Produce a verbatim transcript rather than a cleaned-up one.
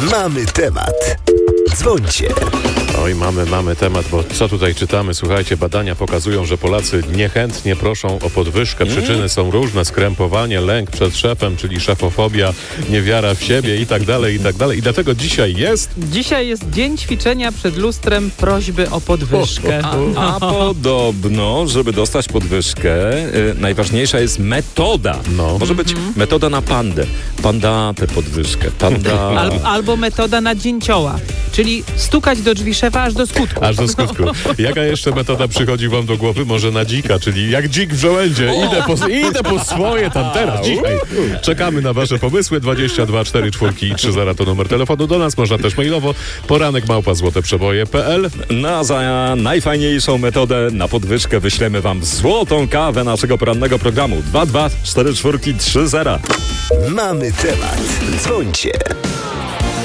Mamy temat. Dzwońcie. Oj, mamy, mamy temat, bo co tutaj czytamy? Słuchajcie, badania pokazują, że Polacy niechętnie proszą o podwyżkę. Przyczyny są różne. Skrępowanie, lęk przed szefem, czyli szefofobia, niewiara w siebie i tak dalej, i tak dalej. I dlatego dzisiaj jest... Dzisiaj jest dzień ćwiczenia przed lustrem prośby o podwyżkę. A, a podobno, żeby dostać podwyżkę, y, najważniejsza jest metoda. No. Może być metoda na pandę. Pandatę podwyżkę. Panda... Al, albo metoda na dzięcioła, czyli stukać do drzwi szefa aż do skutku. Aż do skutku. Jaka jeszcze metoda przychodzi wam do głowy? Może na dzika, czyli jak dzik w żołędzie. Idę po, idę po swoje tam teraz, dzisiaj. Czekamy na wasze pomysły. dwadzieścia dwa cztery cztery i trzy zero to numer telefonu do nas. Można też mailowo. Poranek małpa złoteprzeboje kropka p l. No a za najfajniejszą metodę na podwyżkę wyślemy wam złotą kawę naszego porannego programu. dwa dwa cztery cztery trzy zero. Mamy temat. Dzwońcie.